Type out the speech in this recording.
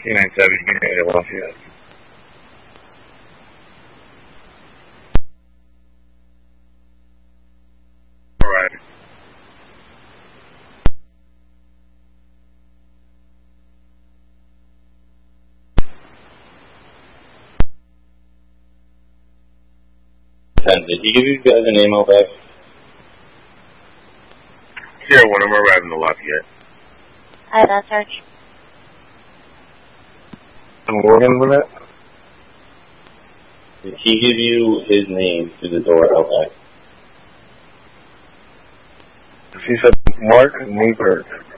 T97, Unit Lafayette. Alright. Did he give you guys a name out back? Yeah, when I'm arriving to Lafayette. Hi, that's Arch. I'm working with it. Did he give you his name through the door out back? She said Mark Newberg.